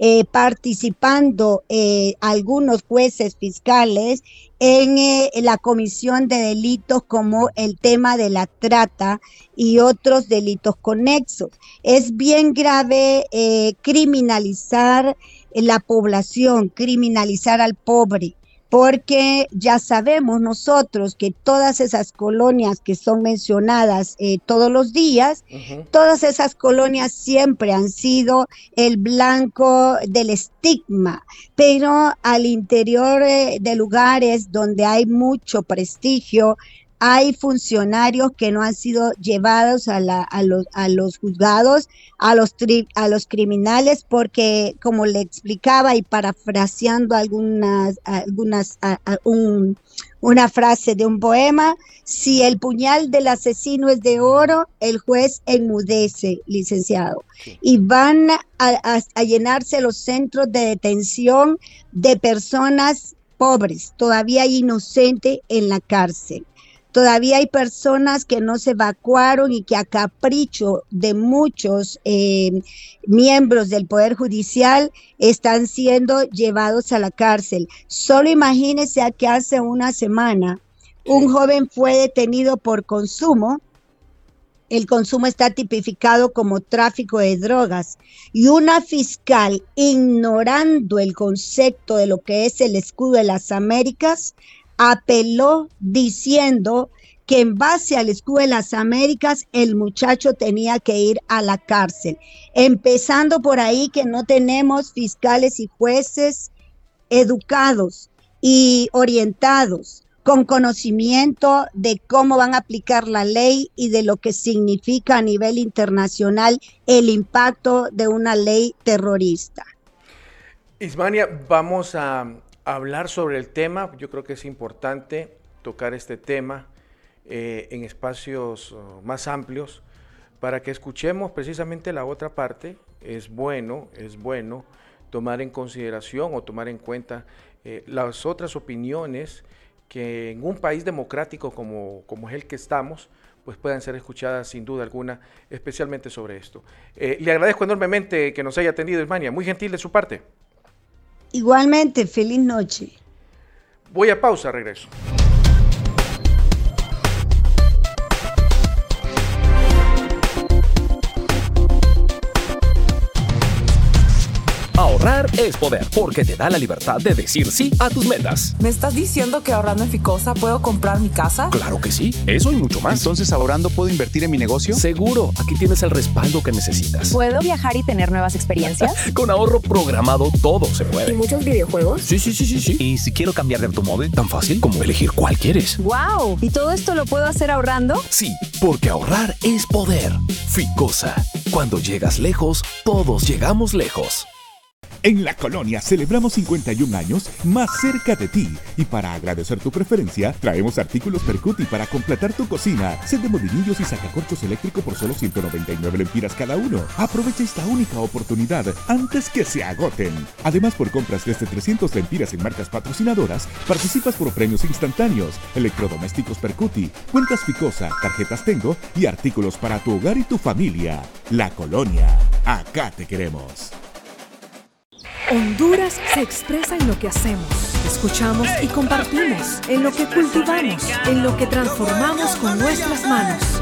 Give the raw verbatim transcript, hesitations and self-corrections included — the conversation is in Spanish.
eh, participando eh, algunos jueces fiscales en eh, la comisión de delitos como el tema de la trata y otros delitos conexos. Es bien grave eh, criminalizar la población, criminalizar al pobre, porque ya sabemos nosotros que todas esas colonias que son mencionadas eh, todos los días, uh-huh. todas esas colonias siempre han sido el blanco del estigma, pero al interior eh, de lugares donde hay mucho prestigio, hay funcionarios que no han sido llevados a, la, a, los, a los juzgados, a los, tri, a los criminales, porque como le explicaba y parafraseando algunas, algunas a, a un, una frase de un poema, si el puñal del asesino es de oro, el juez enmudece, licenciado. Sí. Y van a, a, a llenarse los centros de detención de personas pobres, todavía hay inocentes en la cárcel. Todavía hay personas que no se evacuaron y que a capricho de muchos eh, miembros del Poder Judicial están siendo llevados a la cárcel. Solo imagínense a que hace una semana un joven fue detenido por consumo. El consumo está tipificado como tráfico de drogas y una fiscal, ignorando el concepto de lo que es el escudo de las Américas, apeló diciendo que en base al escudo de las Américas el muchacho tenía que ir a la cárcel, empezando por ahí que no tenemos fiscales y jueces educados y orientados con conocimiento de cómo van a aplicar la ley y de lo que significa a nivel internacional el impacto de una ley terrorista. Ismania, vamos a hablar sobre el tema. Yo creo que es importante tocar este tema eh, en espacios uh, más amplios para que escuchemos precisamente la otra parte. Es bueno, es bueno tomar en consideración o tomar en cuenta eh, las otras opiniones que en un país democrático como, como es el que estamos, pues puedan ser escuchadas sin duda alguna, especialmente sobre esto. Eh, le agradezco enormemente que nos haya atendido, Ismania, muy gentil de su parte. Igualmente, feliz noche. Voy a pausa, regreso. Ahorrar es poder, porque te da la libertad de decir sí a tus metas. ¿Me estás diciendo que ahorrando en Ficosa puedo comprar mi casa? Claro que sí, eso y mucho más. Entonces, ¿ahorrando puedo invertir en mi negocio? Seguro, aquí tienes el respaldo que necesitas. ¿Puedo viajar y tener nuevas experiencias? Con ahorro programado todo se puede. ¿Y muchos videojuegos? Sí, sí, sí, sí, sí. ¿Y si quiero cambiar de automóvil? Tan fácil como elegir cuál quieres. ¡Wow! ¿Y todo esto lo puedo hacer ahorrando? Sí, porque ahorrar es poder. Ficosa, cuando llegas lejos, todos llegamos lejos. En La Colonia celebramos cincuenta y un años más cerca de ti. Y para agradecer tu preferencia, traemos artículos Percuti para completar tu cocina. Set de molinillos y sacacorchos eléctrico por solo ciento noventa y nueve lempiras cada uno. Aprovecha esta única oportunidad antes que se agoten. Además, por compras desde trescientas lempiras en marcas patrocinadoras, participas por premios instantáneos, electrodomésticos Percuti, cuentas Ficosa, tarjetas Tengo y artículos para tu hogar y tu familia. La Colonia, acá te queremos. Honduras se expresa en lo que hacemos, escuchamos y compartimos, en lo que cultivamos, en lo que transformamos con nuestras manos.